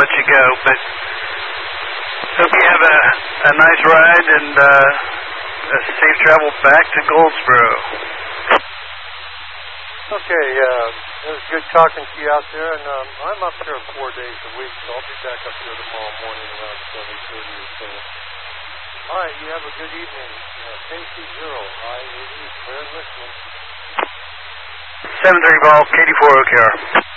let you go, but hope you have a nice ride and a safe travel back to Goldsboro. Okay, it was good talking to you out there, and I'm up here 4 days a week, so I'll be back up here tomorrow morning around 7:30 or so. All right, you have a good evening. KC0, I-80, clear and listening. 730 ball, KD4 OKR.